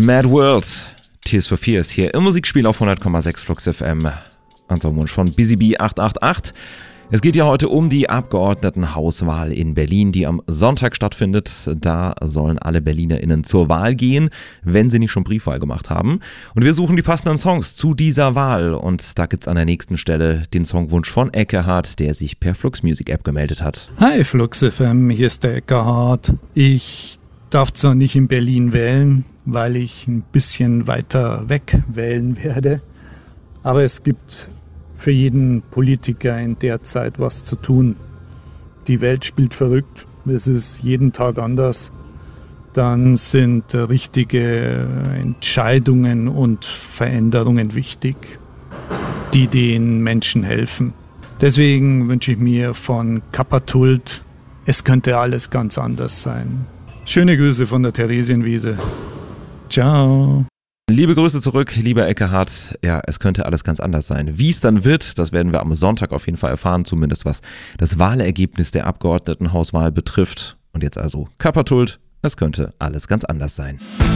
Mad World, Tears for Fears hier im Musikspiel auf 100,6 Flux FM. Unser Wunsch von Busy Bee 888. Es geht ja heute um die Abgeordnetenhauswahl in Berlin, die am Sonntag stattfindet. Da sollen alle BerlinerInnen zur Wahl gehen, wenn sie nicht schon Briefwahl gemacht haben. Und wir suchen die passenden Songs zu dieser Wahl. Und da gibt's an der nächsten Stelle den Songwunsch von Eckehard, der sich per Flux Music App gemeldet hat. Hi Flux FM, hier ist der Eckehard. Ich darf zwar nicht in Berlin wählen, weil ich ein bisschen weiter weg wählen werde, aber es gibt für jeden Politiker in der Zeit was zu tun. Die Welt spielt verrückt, es ist jeden Tag anders. Dann sind richtige Entscheidungen und Veränderungen wichtig, die den Menschen helfen. Deswegen wünsche ich mir von Kappatult, es könnte alles ganz anders sein. Schöne Grüße von der Theresienwiese. Ciao. Liebe Grüße zurück, lieber Eckehard. Ja, es könnte alles ganz anders sein. Wie es dann wird, das werden wir am Sonntag auf jeden Fall erfahren, zumindest was das Wahlergebnis der Abgeordnetenhauswahl betrifft. Und jetzt also Kappatult, es könnte alles ganz anders sein.